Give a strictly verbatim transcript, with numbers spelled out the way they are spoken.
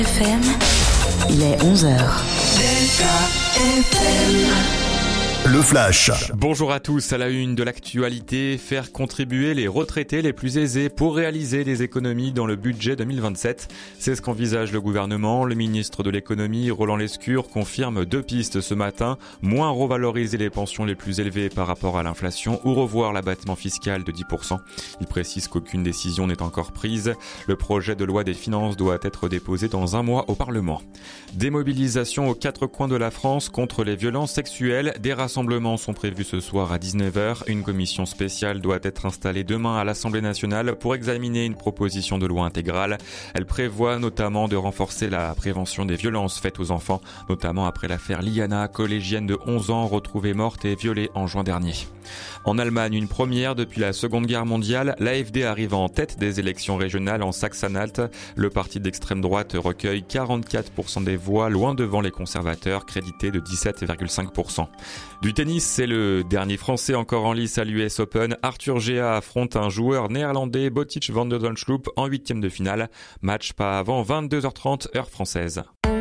F M, il est onze heures. Le Flash. Bonjour à tous, à la une de l'actualité, faire contribuer les retraités les plus aisés pour réaliser des économies dans le budget deux mille vingt-sept. C'est ce qu'envisage le gouvernement. Le ministre de l'économie, Roland Lescure, confirme deux pistes ce matin. Moins revaloriser les pensions les plus élevées par rapport à l'inflation ou revoir l'abattement fiscal de dix pour cent. Il précise qu'aucune décision n'est encore prise. Le projet de loi des finances doit être déposé dans un mois au Parlement. Des mobilisations aux quatre coins de la France contre les violences sexuelles. Des rassemblements sont prévus ce soir à dix-neuf heures. Une commission spéciale doit être installée demain à l'Assemblée nationale pour examiner une proposition de loi intégrale. Elle prévoit notamment de renforcer la prévention des violences faites aux enfants, notamment après l'affaire Liana, collégienne de onze ans retrouvée morte et violée en juin dernier. En Allemagne, une première depuis la Seconde Guerre mondiale, l'A F D arrive en tête des élections régionales en Saxe-Anhalt. Le parti d'extrême droite recueille quarante-quatre pour cent des voix, loin devant les conservateurs, crédités de dix-sept virgule cinq pour cent. Du tennis, c'est le dernier Français encore en lice à l'U S Open. Arthur Géa affronte un joueur néerlandais, Botic van de Donschloop, en huitième de finale. Match pas avant vingt-deux heures trente, heure française.